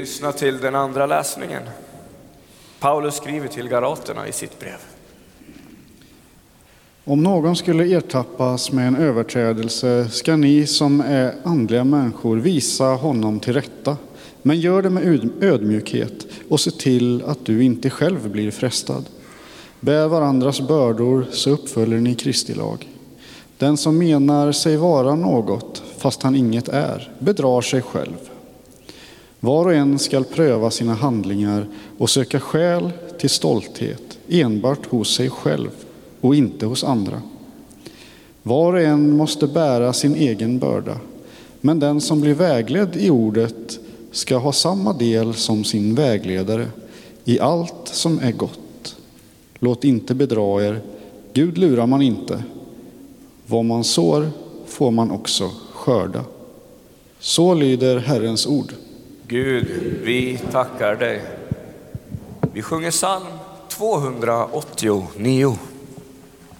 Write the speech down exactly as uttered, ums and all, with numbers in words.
lyssna till den andra läsningen. Paulus skriver till Galaterna i sitt brev. Om någon skulle ertappas med en överträdelse ska ni som är andliga människor visa honom till rätta. Men gör det med ödmjukhet och se till att du inte själv blir frestad. Bär varandras bördor så uppfyller ni Kristi lag. Den som menar sig vara något fast han inget är bedrar sig själv. Var och en skall pröva sina handlingar och söka skäl till stolthet enbart hos sig själv och inte hos andra. Var och en måste bära sin egen börda, men den som blir vägledd i ordet ska ha samma del som sin vägledare i allt som är gott. Låt inte bedra er, Gud lurar man inte. Vad man sår får man också skörda. Så lyder Herrens ord. Gud, vi tackar dig. Vi sjunger psalm tvåhundraåttionio.